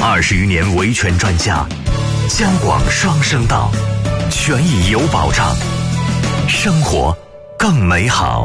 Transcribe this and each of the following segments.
20余年维权专家，江广双声道，权益有保障，生活更美好。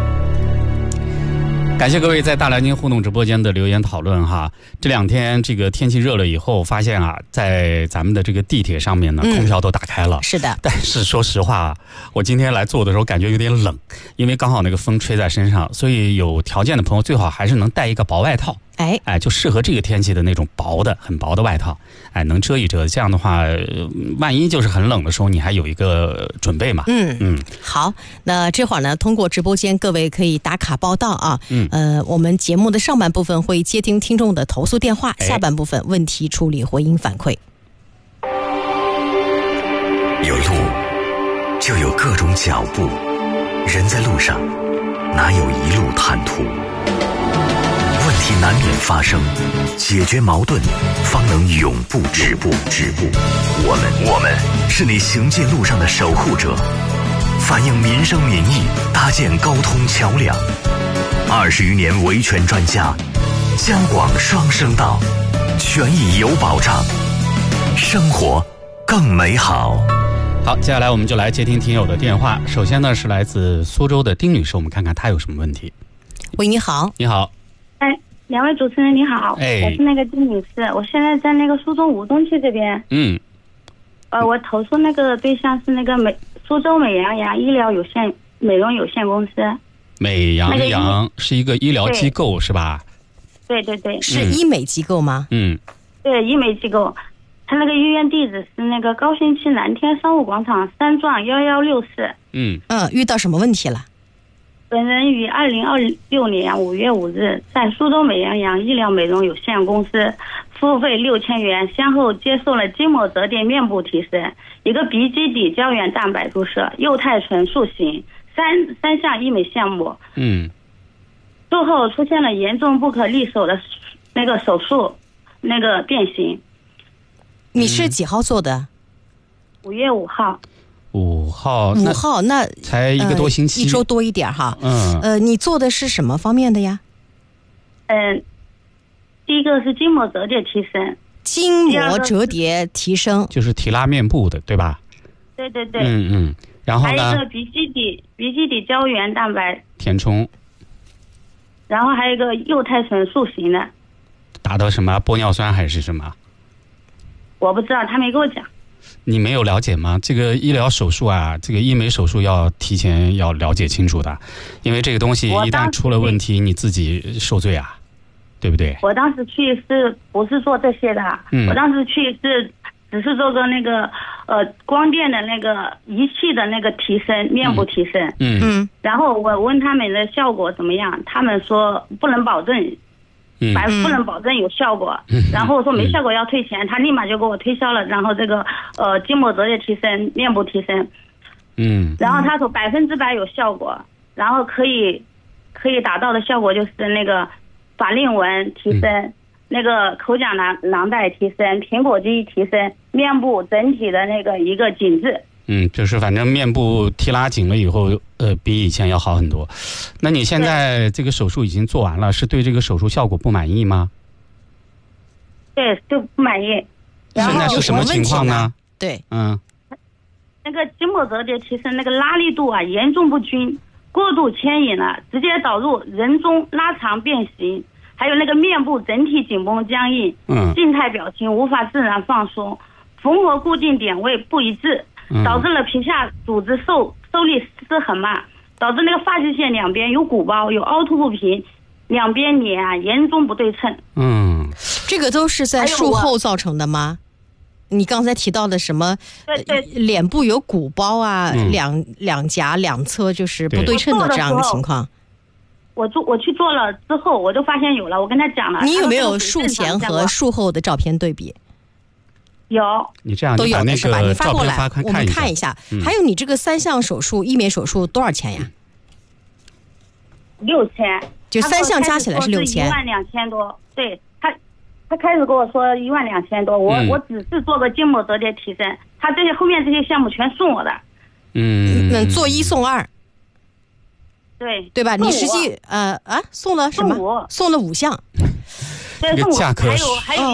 感谢各位在大蓝鲸互动直播间的留言讨论哈。这两天这个天气热了以后，发现啊，在咱们的这个地铁上面呢，空调都打开了。是的。但是说实话啊，我今天来坐的时候感觉有点冷，因为刚好那个风吹在身上，所以有条件的朋友最好还是能带一个薄外套。就适合这个天气的那种薄的、很薄的外套，能遮一遮。这样的话，万一就是很冷的时候，你还有一个准备嘛。 好，那这会儿呢，通过直播间，各位可以打卡报道啊。我们节目的上半部分会接听听众的投诉电话，下半部分问题处理、回应反馈。 有路，就有各种脚步，人在路上，哪有一路坦途？问题难免发生，解决矛盾方能永不止步。我们是你行进路上的守护者，反映民生民意，搭建沟通桥梁。20余年维权专家，江广双声道，权益有保障，生活更美好。 好，接下来我们就来接听听友的电话。首先呢是来自苏州的丁女士，我们看看她有什么问题。 喂，你好。 你好。 两位主持人你好，我是那个金女士，我现在在那个苏州吴东区这边。我投诉那个对象是那个苏州美羊羊医疗美容有限公司。美羊羊是一个医疗机构是吧？ 对对对。 是医美机构吗？ 对，医美机构。他那个医院地址是那个高新区蓝天商务广场3幢1164。 遇到什么问题了？ 本人于2026年5月5日在苏州美羊羊医疗美容有限公司付费6000元，先后接受了筋膜折叠面部提升、一个鼻基底胶原蛋白注射、幼态醇塑形三项医美项目。术后出现了严重不可逆手的那个手术那个变形。 你是几号做的 ？5月5号。 5号，那才1个多星期， 1周多一点哈。你做的是什么方面的呀？ 第一个是筋膜折叠提升。 筋膜折叠提升就是提拉面部的，对吧？ 对对对。 然后呢？ 还有一个鼻基底胶原蛋白填充。 然后还有一个幼态醇塑形的。 打的什么玻尿酸还是什么？ 我不知道，他没跟我讲。 你没有了解吗？这个医疗手术啊，这个医美手术要提前要了解清楚的，因为这个东西一旦出了问题，你自己受罪啊，对不对？ 我当时去是不是做这些的？我当时去是只是做个那个光电的那个仪器的那个提升，面部提升。然后我问他们的效果怎么样，他们说不能保证。不能保证有效果，然后说没效果要退钱，他立马就给我推销了。然后这个筋膜折叠提升、面部提升，然后他说100%有效果，然后可以达到的效果就是那个法令纹提升，那个口角囊袋提升，苹果肌提升，面部整体的那个一个紧致。 就是反正面部提拉紧了以后，比以前要好很多。那你现在这个手术已经做完了，是对这个手术效果不满意吗？ 对，就不满意。 现在是什么情况呢？ 对， 那个筋膜折叠提升那个拉力度啊严重不均，过度牵引了，直接导入人中拉长变形，还有那个面部整体紧绷僵硬，静态表情无法自然放松，缝合固定点位不一致。导致了皮下组织受力失衡嘛，导致那个发际线两边有鼓包，有凹凸不平，两边脸啊严重不对称。 这个都是在术后造成的吗？你刚才提到的什么？对，脸部有鼓包啊，两颊两侧就是不对称的这样一个情况。 我去做了之后，我就发现有了，我跟他讲了。 你有没有术前和术后的照片对比？ 有， 你这样都有的是吧？你发过来，我们看一下。还有你这个3项手术，医美手术多少钱呀 ？6000， 就3项加起来是6000。 12000多。对，他开始跟我说12000多，我只是做个筋膜折叠提升，他这些后面这些项目全送我的。 做1送2。对吧？你实际送了什么？送了5项。 对， 这个价格还有